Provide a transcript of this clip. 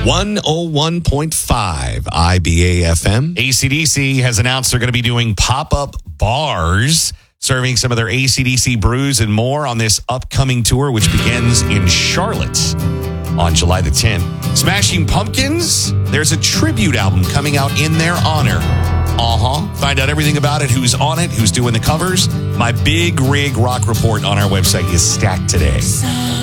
101.5 IBA FM. AC/DC has announced they're going to be doing pop-up bars, serving some of their AC/DC brews and more on this upcoming tour, which begins in Charlotte on July the 10th. Smashing Pumpkins, there's a tribute album coming out in their honor. Find out everything about it, who's on it, who's doing the covers. My Big Rig Rock report on our website is stacked today.